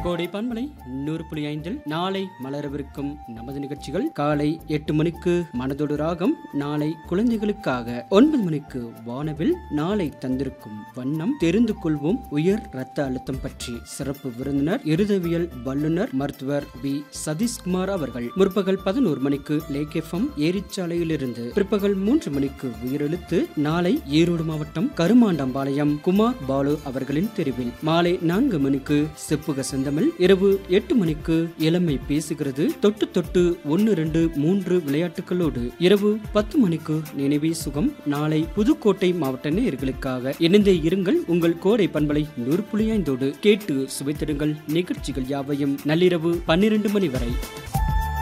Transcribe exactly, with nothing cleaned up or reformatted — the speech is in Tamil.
கோடை பண்பலை நூறு புள்ளி ஐந்தில் நாளை மலரவிருக்கும் நமது நிகழ்ச்சிகள் காலை எட்டு மணிக்கு மனதோடு ராகம், நாளை குழந்தைகளுக்காக ஒன்பது மணிக்கு வானவில், நாளை தந்திருக்கும் வண்ணம் தெரிந்து கொள்வோம் உயர் இரத்த அழுத்தம் பற்றி சிறப்பு விருந்தினர் இருதவியல் வல்லுநர் மருத்துவர் வி சதீஷ்குமார் அவர்கள். முற்பகல் பதினோரு மணிக்கு லேக் எஃப்எம் ஏரிச்சாலையிலிருந்து, பிற்பகல் மூன்று மணிக்கு உயிரெழுத்து, நாளை ஈரோடு மாவட்டம் கருமாண்டம்பாளையம் குமார் பாலு அவர்களின் தெரிவில், மாலை நான்கு மணிக்கு செப்புக செந்தமிழ், இரவு எட்டு மணிக்கு இளமை பேசுகிறது, தொட்டு தொட்டு ஒன்னு ரெண்டு மூன்று விளையாட்டுகளோடு, இரவு பத்து மணிக்கு நினைவே சுகம். நாளை புதுக்கோட்டை மாவட்ட நேயர்களுக்காக இணைந்தே இருங்கள் உங்கள் கோடை பண்பலை நூறு புள்ளி ஐந்தோடு. கேட்டு சுவைத்திடுங்கள் நிகழ்ச்சிகள் யாவையும் நள்ளிரவு பன்னிரண்டு மணி வரை.